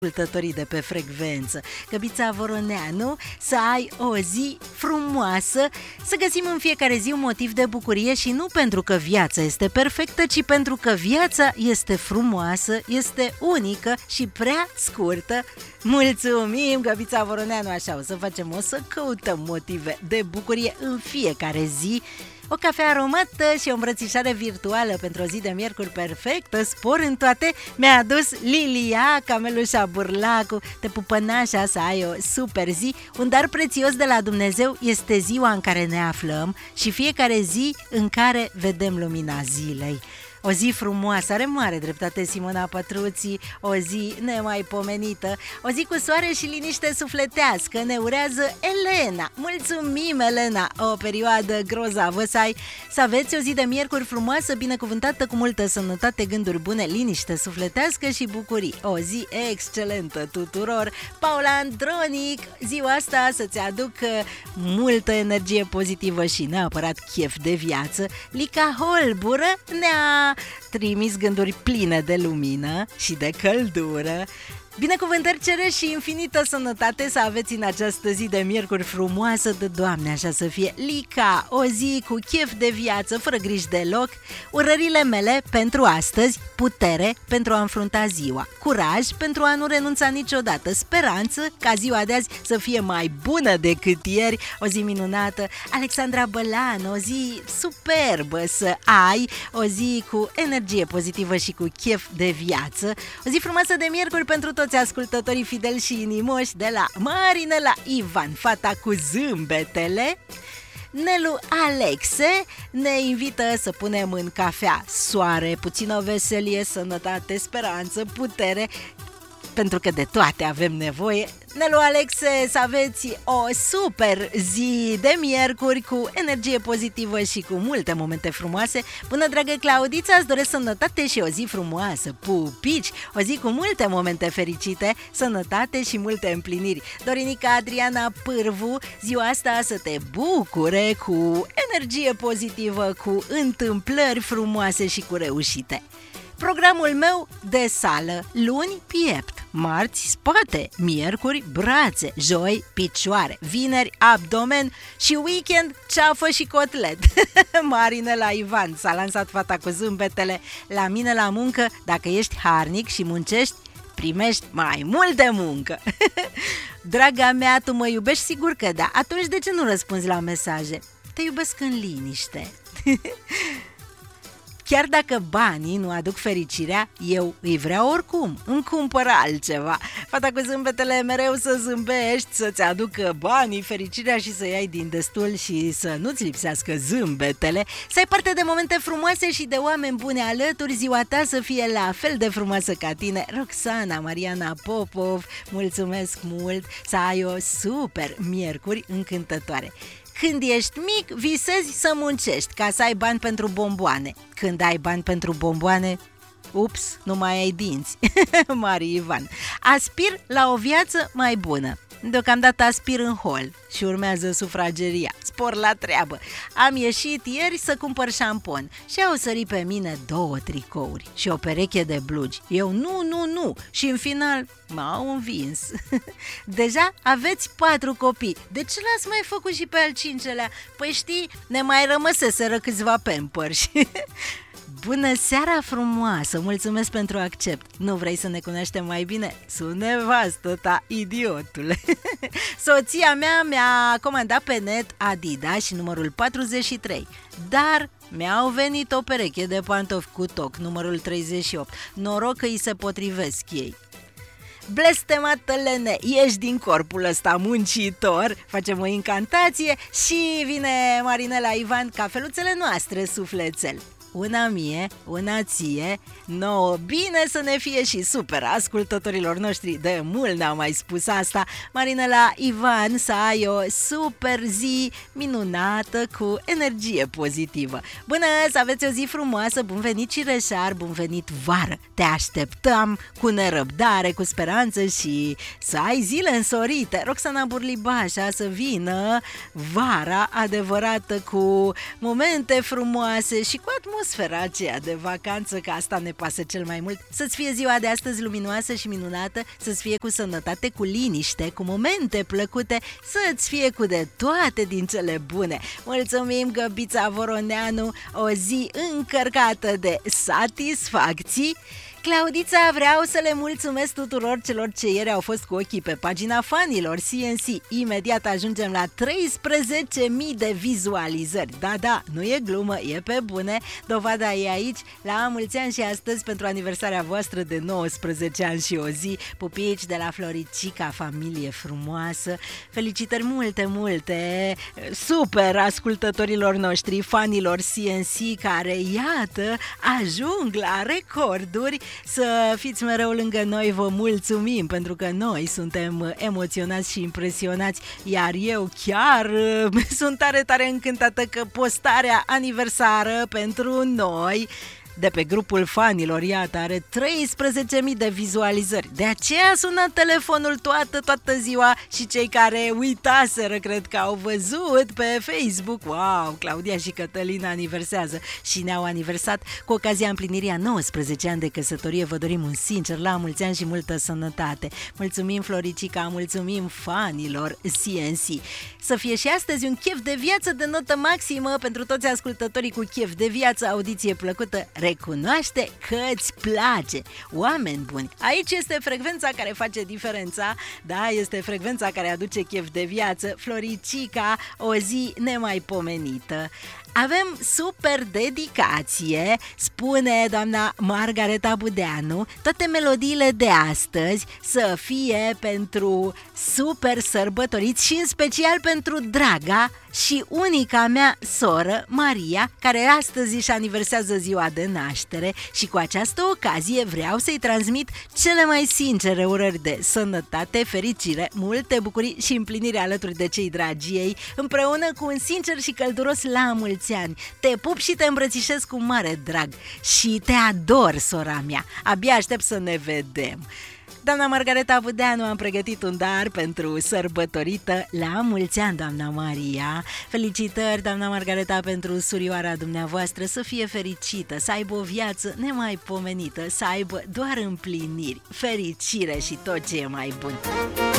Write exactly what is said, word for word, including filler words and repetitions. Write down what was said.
ascultătorii de pe frecvență. Găbița Voroneanu, să ai o zi frumoasă, să găsim în fiecare zi un motiv de bucurie și nu pentru că viața este perfectă, ci pentru că viața este frumoasă, este unică și prea scurtă. Mulțumim, Găbița Voroneanu, așa o să facem, o să căutăm motive de bucurie în fiecare zi. O cafea aromată și o îmbrățișare virtuală pentru o zi de miercuri perfectă, spor în toate, mi-a adus Lilia, Camelușa Burlacu. Te pupă nașa, să ai o super zi. Un dar prețios de la Dumnezeu este ziua în care ne aflăm și fiecare zi în care vedem lumina zilei. O zi frumoasă, are mare dreptate Simona Pătruții, o zi nemaipomenită, o zi cu soare și liniște sufletească, ne urează Elena. Mulțumim, Elena, o perioadă grozavă să ai, să aveți o zi de miercuri frumoasă, binecuvântată cu multă sănătate, gânduri bune, liniște sufletească și bucurii. O zi excelentă tuturor. Paula Andronic, ziua asta să-ți aducă multă energie pozitivă și neapărat chef de viață. Lica Holbură ne-a trimis gânduri pline de lumină și de căldură. Binecuvântări cere și infinită sănătate să aveți în această zi de miercuri frumoasă de Doamne, așa să fie. Lica, o zi cu chef de viață, fără griji deloc. Urările mele pentru astăzi: putere pentru a înfrunta ziua, curaj pentru a nu renunța niciodată, speranță ca ziua de azi să fie mai bună decât ieri. O zi minunată. Alexandra Bălan, o zi superbă să ai, o zi cu energie pozitivă și cu chef de viață. O zi frumoasă de miercuri pentru toți ascultătorii fideli și inimoși, de la Marinela Ivan, fata cu zâmbetele. Nelu Alexe ne invită să punem în cafea soare, puțină veselie, sănătate, speranță, putere, pentru că de toate avem nevoie. Nelu Alexe, să aveți o super zi de miercuri cu energie pozitivă și cu multe momente frumoase. Bună, dragă Claudița, îți doresc sănătate și o zi frumoasă, pupici, o zi cu multe momente fericite, sănătate și multe împliniri. Dorinica Adriana Pârvu, ziua asta să te bucure cu energie pozitivă, cu întâmplări frumoase și cu reușite. Programul meu de sală: luni piept, marți spate, miercuri brațe, joi picioare, vineri abdomen și weekend ceafă și cotlet. Marinela Ivan, s-a lansat fata cu zâmbetele. La mine la muncă, dacă ești harnic și muncești, primești mai mult de muncă. Draga mea, tu mă iubești? Sigur că da. Atunci de ce nu răspunzi la mesaje? Te iubesc în liniște. Chiar dacă banii nu aduc fericirea, eu îi vreau oricum, îmi cumpăr altceva. Fata cu zâmbetele, mereu să zâmbești, să-ți aducă banii, fericirea și să iei din destul și să nu-ți lipsească zâmbetele. Să ai parte de momente frumoase și de oameni bune alături, ziua ta să fie la fel de frumoasă ca tine. Roxana Mariana Popov, mulțumesc mult, să ai o super miercuri încântătoare. Când ești mic, visezi să muncești ca să ai bani pentru bomboane. Când ai bani pentru bomboane, ups, nu mai ai dinți. Mari Ivan. Aspir la o viață mai bună. Deocamdată aspir în hol și urmează sufrageria. Spor la treabă. Am ieșit ieri să cumpăr șampon și au sărit pe mine două tricouri și o pereche de blugi. Eu nu, nu, nu. Și în final m-au învins. Deja aveți patru copii. De ce l-ați mai făcut și pe al cincelea? Păi știi, ne mai rămăseseră câțiva pampers. Bună seara frumoasă, mulțumesc pentru accept. Nu vrei să ne cunoaștem mai bine? Sunt nevastă ta, idiotule. Soția mea mi-a comandat pe net Adidas și numărul patruzeci și trei, dar mi-au venit o pereche de pantofi cu toc, numărul treizeci și opt. Noroc că îi se potrivesc ei. Blestemat Lene, ieși din corpul ăsta muncitor, facem o incantație și vine Marinela Ivan, cafeluțele noastre sufletel. Una mie, una ție, nouă, bine să ne fie și super ascultătorilor noștri, de mult n-am mai spus asta. Marinela Ivan, să ai o super zi minunată cu energie pozitivă. Bună, să aveți o zi frumoasă, bun venit Cireșar, bun venit vară. Te așteptăm cu nerăbdare, cu speranță și să ai zile însorite. Roxana Burlibașa, să vină vara adevărată cu momente frumoase și cu atmosferă atmosfera aceea de vacanță, că asta ne pasă cel mai mult. Să-ți fie ziua de astăzi luminoasă și minunată, să-ți fie cu sănătate, cu liniște, cu momente plăcute, să-ți fie cu de toate din cele bune. Mulțumim, Găbița Voroneanu, o zi încărcată de satisfacții. Claudița, vreau să le mulțumesc tuturor celor ce ieri au fost cu ochii pe pagina fanilor C N C. Imediat ajungem la treisprezece mii de vizualizări. Da, da, nu e glumă, e pe bune. Dovada e aici. La mulți ani și astăzi pentru aniversarea voastră de nouăsprezece ani și o zi. Pupici de la Floricica, familie frumoasă. Felicitări multe, multe. Super ascultătorilor noștri, fanilor C N C, care, iată, ajung la recorduri. Să fiți mereu lângă noi, vă mulțumim, pentru că noi suntem emoționați și impresionați, iar eu chiar uh, sunt tare, tare încântată că postarea aniversară pentru noi de pe grupul fanilor, iată, are treisprezece mii de vizualizări. De aceea a sunat telefonul toată, toată ziua și cei care uitaseră, cred că au văzut pe Facebook. Wow, Claudia și Cătălina aniversează și ne-au aniversat cu ocazia împlinirii a nouăsprezece ani de căsătorie. Vă dorim un sincer la mulți ani și multă sănătate. Mulțumim, Floricica, mulțumim fanilor C N C. Să fie și astăzi un chef de viață de notă maximă pentru toți ascultătorii cu chef de viață, audiție plăcută. Recunoaște că îți place. Oameni buni, aici este frecvența care face diferența. Da, este frecvența care aduce chef de viață. Floricica, o zi nemaipomenită. Avem super dedicație, spune doamna Margareta Budeanu, toate melodiile de astăzi să fie pentru super sărbătoriți și în special pentru draga și unica mea soră, Maria, care astăzi își aniversează ziua de naștere și cu această ocazie vreau să-i transmit cele mai sincere urări de sănătate, fericire, multe bucurii și împlinire alături de cei dragi ei, împreună cu un sincer și călduros la mulți ani. Te pup și te îmbrățișez cu mare drag și te ador, sora mea. Abia aștept să ne vedem. Doamna Margareta Budeanu, am pregătit un dar pentru sărbătorită. La mulți ani, doamna Maria. Felicitări, doamna Margareta, pentru surioara dumneavoastră. Să fie fericită, să aibă o viață nemaipomenită, să aibă doar împliniri, fericire și tot ce e mai bun.